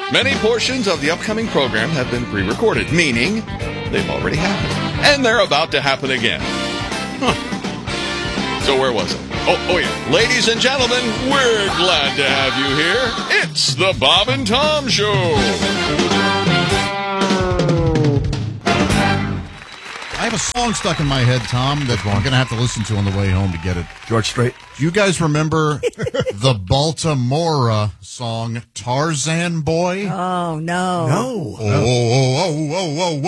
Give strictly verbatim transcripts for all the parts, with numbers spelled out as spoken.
Many portions of the upcoming program have been pre-recorded, meaning they've already happened. And they're about to happen again. Huh. So where was it? Oh, oh yeah. Ladies and gentlemen, we're glad to have you here. It's the Bob and Tom Show. I have a song stuck in my head, Tom, that I'm going to have to listen to on the way home to get it. George Strait. Do you guys remember the Baltimora song, Tarzan Boy? Oh, no. No. Oh, oh, oh, oh, oh,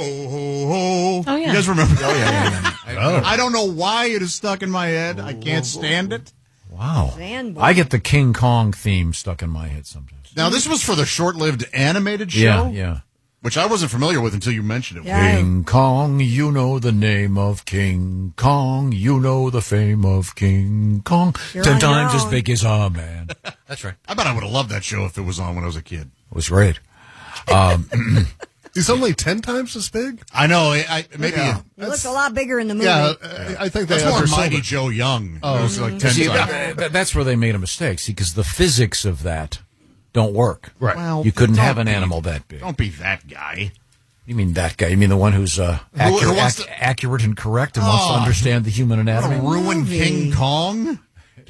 oh, Oh, yeah. You guys remember? Oh, yeah, yeah, yeah. I, I don't know why it is stuck in my head. I can't stand it. Wow. Tarzan Boy. I get the King Kong theme stuck in my head sometimes. Now, this was for the short-lived animated show? Yeah, yeah. Which I wasn't familiar with until you mentioned it. Yeah. King Kong, you know the name of King Kong. You know the fame of King Kong. You're Ten on your times as own. big as a man. That's right. I bet I would have loved that show if it was on when I was a kid. It was great. Um, He's only ten times as big? I know. I, I maybe. Yeah. He looks a lot bigger in the movie. Yeah, uh, I think they That's more undersold Mighty it. Joe Young. Oh, it was like ten see, times. that- that- that's where they made a mistake. See, because the physics of that don't work. Right. Well, You couldn't don't have an be- animal that big. Don't be that guy. You mean that guy? You mean the one who's uh, who accurate, wants ac- to- accurate and correct and wants to Oh. understand the human anatomy? Ruin movie. King Kong?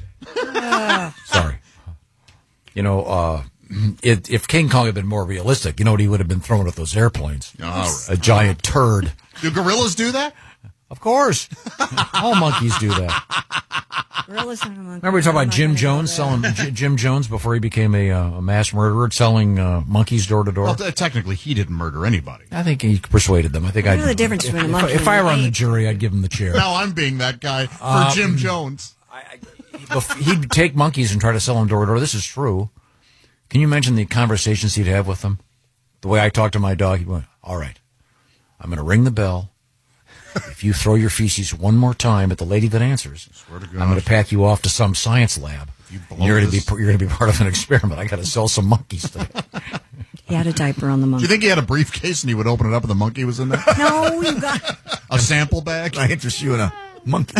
Sorry. You know, uh, it, if King Kong had been more realistic, you know what he would have been throwing at those airplanes? All right. A giant turd. Do gorillas do that? Of course. All monkeys do that. Gorillas are among- Remember we talked I'm about not Jim gonna Jones go there. selling J- Jim Jones before he became a, uh, a mass murderer, selling uh, monkeys door to door? Well, t- technically, he didn't murder anybody. I think he persuaded them. I think I I. know the difference between a If, monkey if I and were an on the ape. jury, I'd give him the chair. Now I'm being that guy for Um, Jim Jones. Bef- He'd take monkeys and try to sell them door to door. This is true. Can you imagine the conversations he'd have with them? The way I talk to my dog, he'd go, all right, I'm going to ring the bell. If you throw your feces one more time at the lady that answers, Swear to I'm God. going to pack you off to some science lab. You blow You're going to be this- you're going to be part of an experiment. I got to sell some monkeys today. He had a diaper on the Do monkey. you think he had a briefcase and he would open it up and the monkey was in there? No, you got. A sample bag? I interest you in a monkey.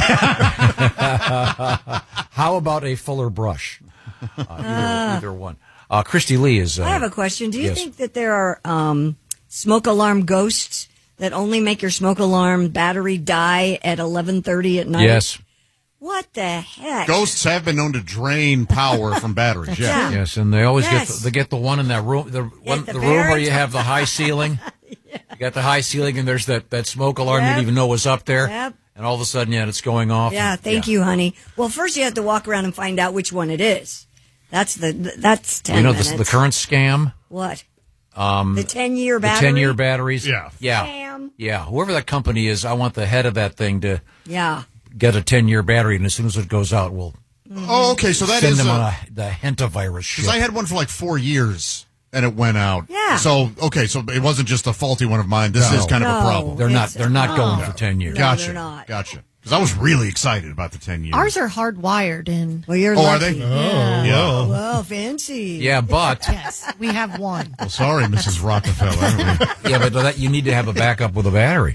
How about a fuller brush? Uh, either, either one. Uh, Christy Lee is. Uh, I have a question. Do you yes. think that there are um, smoke alarm ghosts that only make your smoke alarm battery die at eleven thirty at night? Yes. What the heck? Ghosts have been known to drain power from batteries. Yeah. Yeah. Yes, and they always get Yes. the, they get the one in that room, the one, the the, room where very you have the high ceiling. You got the high ceiling, and there's that, that smoke alarm you Yep. didn't even know was up there. Yep. And all of a sudden, yeah, it's going off. Yeah, and- thank you, honey. Well, first you have to walk around and find out which one it is. That's the that's ten You know minutes. the, the current scam, what? um, The ten year the battery. ten year batteries. Yeah. yeah, Scam. yeah. Whoever that company is, I want the head of that thing to Yeah. get a ten year battery, and as soon as it goes out, we'll Oh, okay. So that send is them a- on a, the Hentavirus ship. Because I had one for like four years and it went out. Yeah. So okay, so it wasn't just a faulty one of mine. This No. is kind of a No. problem. they're not. It's- They're not no. going for ten years. No, Gotcha. they're not. Gotcha. Because I was really excited about the ten years. Ours are hardwired in. Well, you're Oh, are lucky. they? Oh, yeah. Well, fancy. Yeah, but Yes, we have one. Well, sorry, Missus Rockefeller. yeah, but that, you need to have a backup with a battery.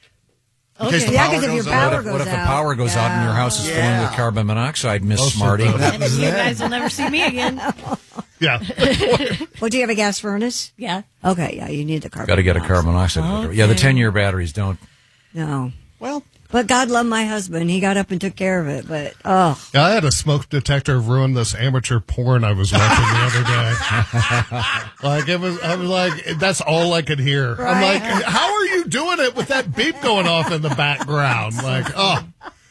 In case the Yeah, power because if your goes out. power What if, goes what if the out. power goes out and your house is filling with carbon monoxide, Miss Most of Smarty? the- And you guys will never see me again. Yeah. Well, do you have a gas furnace? Yeah. Okay, yeah, you need the carbon. Got to get a monoxide. carbon monoxide. filter. Yeah, the ten-year batteries don't. No. Well, But God love my husband. He got up and took care of it. But, oh, Yeah, I had a smoke detector ruin this amateur porn I was watching the other day. Like it was, I was like, that's all I could hear. I'm like, how are you doing it with that beep going off in the background? Like, oh,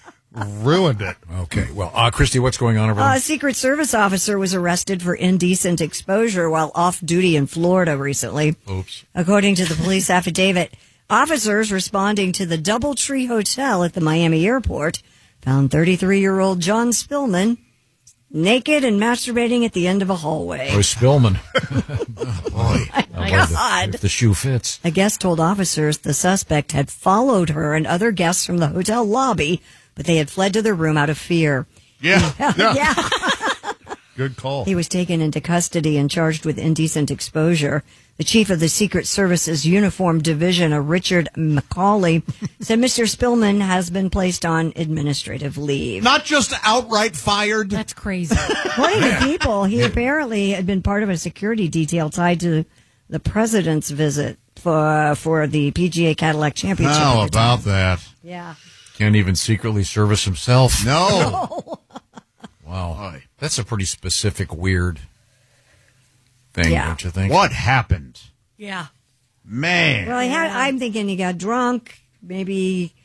ruined it. Okay, well, uh, Christy, what's going on over there? a Secret Service officer was arrested for indecent exposure while off duty in Florida recently. Oops. According to the police affidavit, officers responding to the Doubletree Hotel at the Miami airport found thirty-three-year-old John Spillman naked and masturbating at the end of a hallway. Or Spillman. My God. If the shoe fits. A guest told officers the suspect had followed her and other guests from the hotel lobby, but they had fled to their room out of fear. yeah. yeah. Good Good call. He was taken into custody and charged with indecent exposure. The chief of the Secret Service's Uniform Division, a Richard McCauley, said Mister Spillman has been placed on administrative leave. Not just outright fired. That's crazy. According to People, he apparently had been part of a security detail tied to the president's visit for for the P G A Cadillac Championship. How at the time. about that? Yeah. Can't even secretly service himself. No. Wow. That's a pretty specific, weird thing, Yeah. don't you think? What happened? Yeah. Man. Well, he had, I'm thinking he got drunk, maybe